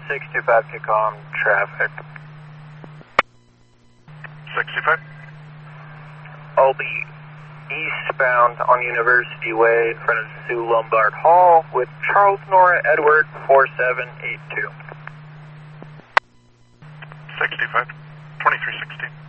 625 Kicom traffic. 625? I'll be eastbound on University Way in front of Sue Lombard Hall with Charles Nora Edward 4782. 65, 2360.